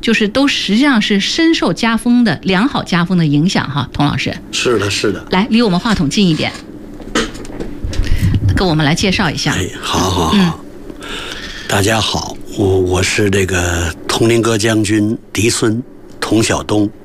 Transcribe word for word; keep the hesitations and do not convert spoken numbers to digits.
就是都实际上是深受家风的良好家风的影响哈。童老师， 是的，是的。 来，离我们话筒近一点，跟我们来介绍一下。 哎，好好好， 嗯、 大家好，我我是这个通灵阁将军嫡孙童晓东。